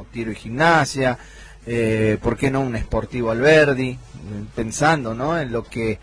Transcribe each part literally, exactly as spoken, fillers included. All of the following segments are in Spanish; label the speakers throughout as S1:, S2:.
S1: como Tiro y Gimnasia, eh, ¿por qué no un Sportivo Alberdi? Pensando, ¿no?, en lo que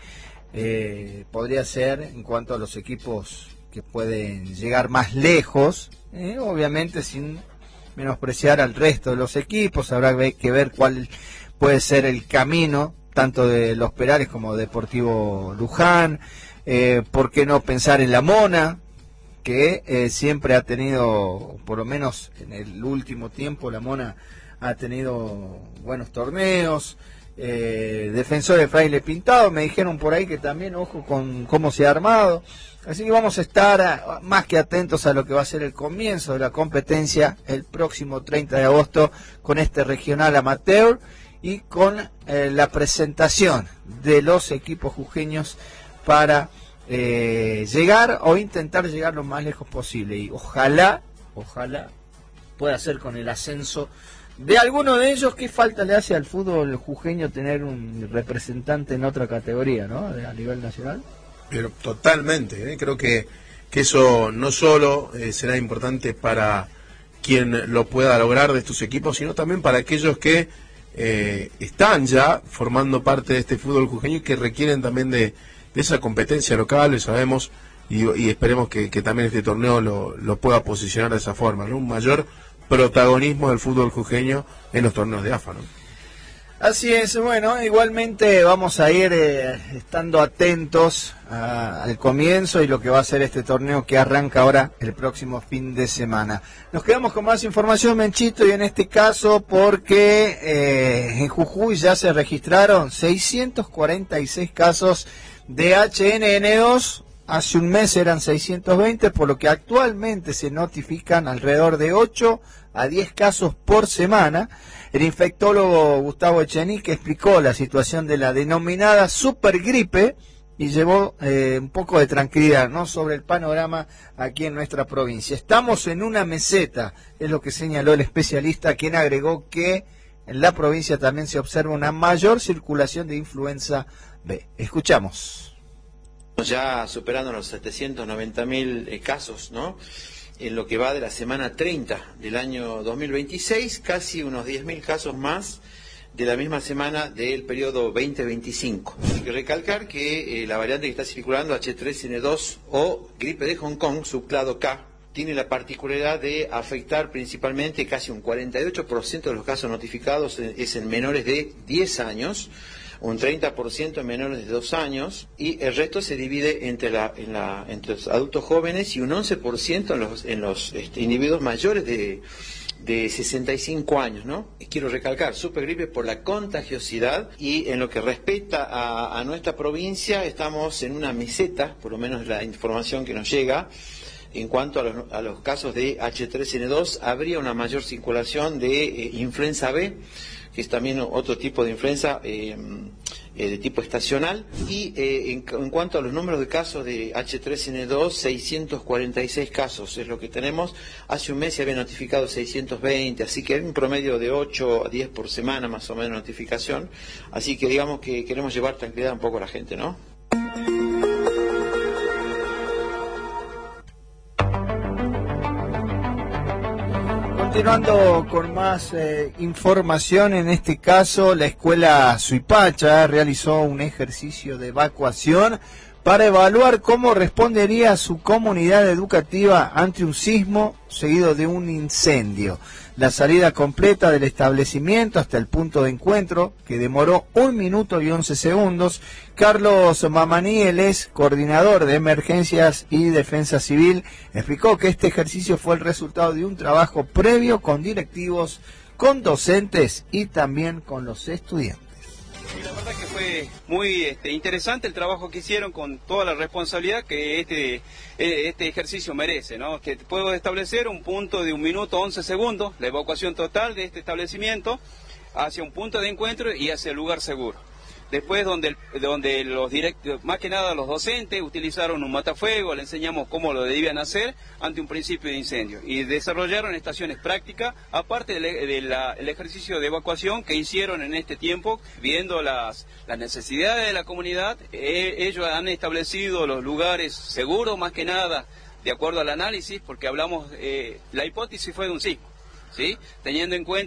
S1: eh, podría ser en cuanto a los equipos que pueden llegar más lejos, eh, obviamente sin menospreciar al resto de los equipos. Habrá que ver cuál puede ser el camino tanto de los Perales como Deportivo Luján. Eh, ¿por qué no pensar en la Mona, que eh, siempre ha tenido, por lo menos en el último tiempo, la Mona ha tenido buenos torneos? Eh, Defensor de Fraile Pintado, me dijeron por ahí que también, ojo con cómo se ha armado. Así que vamos a estar a, más que atentos a lo que va a ser el comienzo de la competencia el próximo treinta de agosto con este regional amateur y con eh, la presentación de los equipos jujeños para eh, llegar o intentar llegar lo más lejos posible. Y ojalá, ojalá pueda ser con el ascenso de alguno de ellos. ¿Qué falta le hace al fútbol jujeño tener un representante en otra categoría, ¿no?, a nivel nacional?
S2: Pero totalmente, ¿eh? Creo que, que eso no solo eh, será importante para quien lo pueda lograr de estos equipos, sino también para aquellos que eh, están ya formando parte de este fútbol jujeño y que requieren también de, de esa competencia local, lo sabemos, y, y esperemos que, que también este torneo lo, lo pueda posicionar de esa forma, ¿no? Un mayor protagonismo del fútbol jujeño en los torneos de A F A, ¿no?
S1: Así es. Bueno, igualmente vamos a ir eh, estando atentos a, al comienzo y lo que va a ser este torneo que arranca ahora el próximo fin de semana. Nos quedamos con más información, Menchito, y en este caso porque eh, en Jujuy ya se registraron seiscientos cuarenta y seis casos de H N N dos. Hace un mes eran seiscientos veinte, por lo que actualmente se notifican alrededor de ocho a diez casos por semana. El infectólogo Gustavo Echenique explicó la situación de la denominada supergripe y llevó eh, un poco de tranquilidad, ¿no?, sobre el panorama aquí en nuestra provincia. Estamos en una meseta, es lo que señaló el especialista, quien agregó que en la provincia también se observa una mayor circulación de influenza B. Escuchamos.
S3: Ya superando los setecientos noventa mil eh, casos, ¿no?, en lo que va de la semana treinta del año dos mil veintiséis, casi unos diez mil casos más de la misma semana del periodo veinte veinticinco. Hay que recalcar que eh, la variante que está circulando, H tres N dos o gripe de Hong Kong, subclado K, tiene la particularidad de afectar principalmente casi un cuarenta y ocho por ciento de los casos notificados es en menores de diez años, un treinta por ciento en menores de dos años, y el resto se divide entre, la, en la, entre los adultos jóvenes y un once por ciento en los, en los este, individuos mayores de, de sesenta y cinco años, ¿no? Y quiero recalcar, supergripe por la contagiosidad, y en lo que respecta a, a nuestra provincia estamos en una meseta, por lo menos la información que nos llega. En cuanto a los, a los casos de H tres N dos, habría una mayor circulación de eh, influenza B, que es también otro tipo de influenza eh, eh, de tipo estacional, y eh, en, en cuanto a los números de casos de H tres N dos, seiscientos cuarenta y seis casos es lo que tenemos. Hace un mes se había notificado seiscientos veinte, así que hay un promedio de ocho a diez por semana más o menos notificación, así que digamos que queremos llevar tranquilidad un poco a la gente, ¿no?
S1: Continuando con más eh, información, en este caso la escuela Suipacha realizó un ejercicio de evacuación para evaluar cómo respondería su comunidad educativa ante un sismo seguido de un incendio. La salida completa del establecimiento hasta el punto de encuentro, que demoró un minuto y once segundos. Carlos Mamani, él es coordinador de emergencias y defensa civil, explicó que este ejercicio fue el resultado de un trabajo previo con directivos, con docentes y también con los estudiantes.
S4: Y la verdad que fue muy este, interesante el trabajo que hicieron, con toda la responsabilidad que este, este ejercicio merece, ¿no? Que puedo establecer un punto de un minuto once segundos, la evacuación total de este establecimiento hacia un punto de encuentro y hacia el lugar seguro. Después, donde, donde los directos, más que nada los docentes, utilizaron un matafuego, le enseñamos cómo lo debían hacer ante un principio de incendio. Y desarrollaron estaciones prácticas, aparte del de la, el ejercicio de evacuación que hicieron en este tiempo, viendo las, las necesidades de la comunidad. Eh, ellos han establecido los lugares seguros, más que nada, de acuerdo al análisis, porque hablamos, eh, la hipótesis fue de un sismo, ¿sí? Teniendo en cuenta